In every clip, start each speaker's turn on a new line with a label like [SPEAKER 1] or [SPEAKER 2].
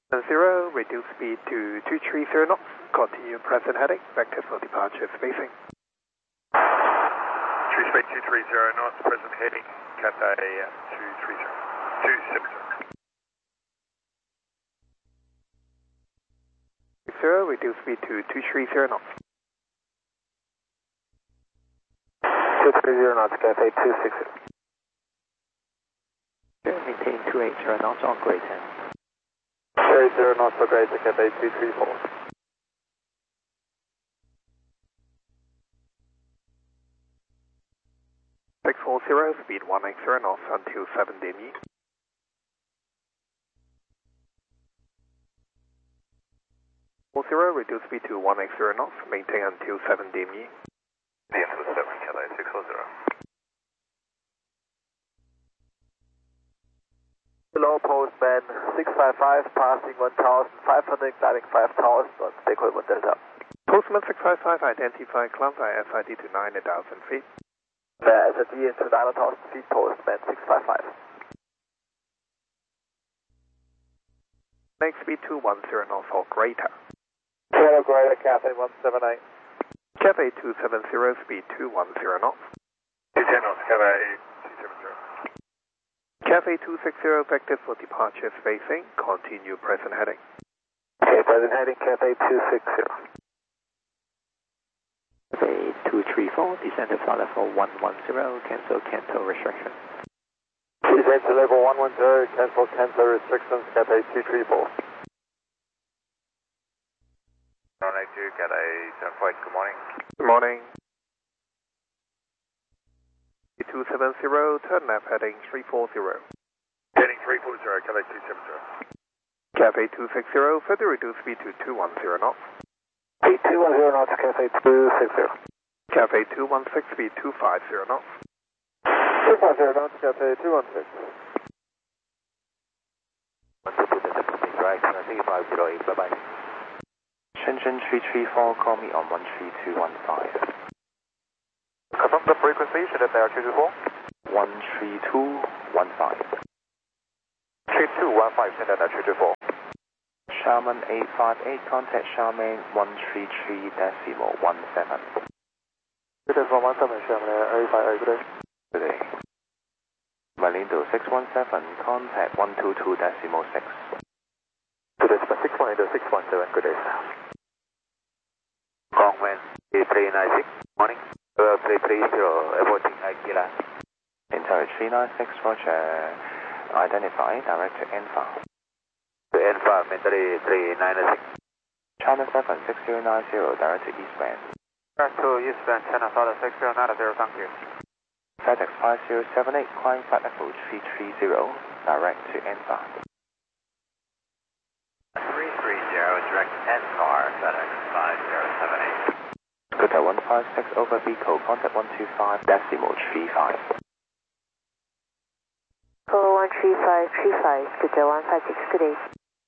[SPEAKER 1] 0, reduce speed to 230 knots, continue present heading, vector for departure spacing.
[SPEAKER 2] True speed 230 knots, present heading, Cathay 270.
[SPEAKER 1] 0, reduce speed to 230 knots.
[SPEAKER 3] 230 knots, Cathay 260.
[SPEAKER 4] Maintain 280 knots on grade 10.
[SPEAKER 3] 280 knots for grade to Cathay 234.
[SPEAKER 1] Speed 180 knots until 7 dmi. 40, reduce speed to 180 knots, maintain until 7 dmi.
[SPEAKER 2] DM27, Cathay 640.
[SPEAKER 3] Below postman 655, passing 1,500, gliding 5,000 on equipment delta.
[SPEAKER 1] Postman 655, identify climb by SID to 9,000 feet.
[SPEAKER 3] SID into 9,000 feet, postman 655.
[SPEAKER 1] Next speed 210 knots or greater.
[SPEAKER 3] Kilo greater, Cathay 178.
[SPEAKER 1] Cathay 270, speed 210 knots.
[SPEAKER 2] 210 knots, Cathay 270.
[SPEAKER 1] Cathay 260, vector for departure spacing, continue present heading.
[SPEAKER 3] Okay, present heading, Cathay 260.
[SPEAKER 4] Cathay 234, descend to flight level 110, cancel restriction.
[SPEAKER 3] Descend to level 110, cancel restrictions, Cathay 234.
[SPEAKER 2] 182, Cathay 748, good morning.
[SPEAKER 1] Good morning. 270, turn left heading 340.
[SPEAKER 2] Heading 340, Cathay 270.
[SPEAKER 1] Cathay 260, further reduce speed to 210 knots.
[SPEAKER 3] 210 knots, Cathay 260.
[SPEAKER 1] Cathay 216, speed 250 knots.
[SPEAKER 3] 250 knots, Cathay 216.
[SPEAKER 4] Right, 3508, bye-bye. Shenzhen 334, call me on 13215.
[SPEAKER 3] Confirm the frequency, Shenzhen Air 224.
[SPEAKER 4] 13215.
[SPEAKER 3] 3215, Shenzhen Air 224.
[SPEAKER 4] Xiamen 858, contact Xiamen 133.17.
[SPEAKER 3] Good day from 17, Xiamen Air 858, good day.
[SPEAKER 4] Good day. Malindo 617, contact 122.6.
[SPEAKER 3] Good day, 618 617, good day, sir.
[SPEAKER 5] Gongwen 396, morning. 330, aborting Aquila.
[SPEAKER 4] Inter 396, roger. Identify, direct to Enfa.
[SPEAKER 5] To Alpha, Mentally 396.
[SPEAKER 4] China 76090, direct to Eastman.
[SPEAKER 5] To Eastern, China South 6090, thank you.
[SPEAKER 4] FedEx 5078, climb flight level 330, direct to Enfa.
[SPEAKER 5] 330, direct NCAR, FedEx 5078.
[SPEAKER 4] Scooter 156 over Vico, contact 125.35.
[SPEAKER 6] Call 13535, Scooter 156, good day.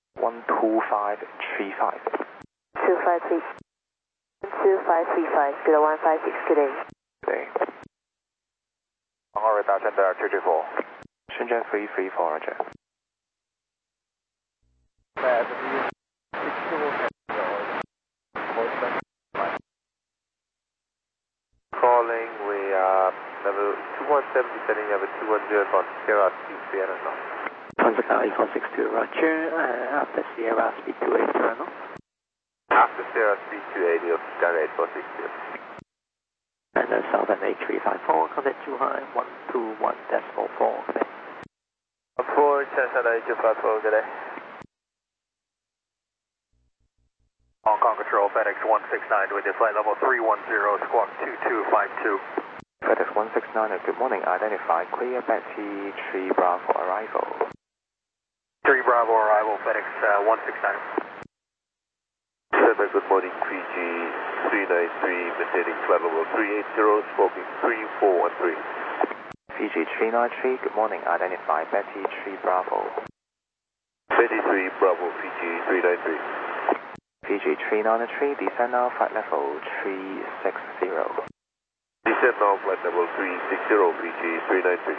[SPEAKER 4] 12535.
[SPEAKER 6] 2535, Scooter 156, good day.
[SPEAKER 4] Good day.
[SPEAKER 3] Honor Shenzhen Air 224.
[SPEAKER 4] Shenzhen 334, roger.
[SPEAKER 3] Calling, we are level 217, descending level 210 for Sierra Speed 300 knots.
[SPEAKER 4] Contact 8462, roger. After Sierra speed 280 knots.
[SPEAKER 3] After Sierra Speed 280 of Sierra 8460.
[SPEAKER 4] And then Southern 8354, contact Zhuhai 121.4, good day.
[SPEAKER 3] 4, Shenzhen Air 254, good day.
[SPEAKER 2] Hong Kong Control, FedEx 169 with the flight level 310, squawk 2252.
[SPEAKER 4] FedEx 169, good morning. Identify, clear Betty 3 Bravo arrival.
[SPEAKER 2] 3 Bravo arrival, FedEx 169.
[SPEAKER 3] 7, good morning, PG 393, maintaining flight level 380, smoking 3413.
[SPEAKER 4] Fiji 393, good morning. Identify, Betty 3 Bravo.
[SPEAKER 3] Betty 3 Bravo, PG 393.
[SPEAKER 4] Fiji 393, descend now, flight level 360.
[SPEAKER 3] Descend now, flight level 360, PG 393.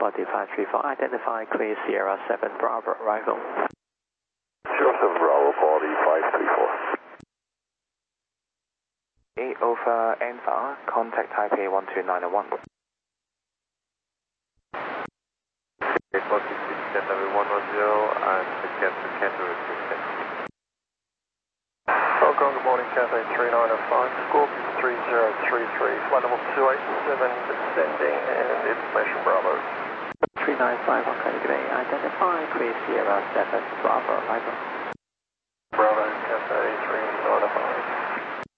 [SPEAKER 4] Body 534, identify clear Sierra 7 Bravo arrival.
[SPEAKER 3] Sierra 7 Bravo, body 534.
[SPEAKER 5] 8 over Alpha, contact Taipei 12901.
[SPEAKER 3] Body 610 110 and cancel Kangaroo 610.
[SPEAKER 2] Hong Kong, good morning, Cathay 3905, Scorpion 3033, flight level 287 descending and information Bravo.
[SPEAKER 4] 395 on Credit Bay, identify clear Sierra 7 Bravo arrival.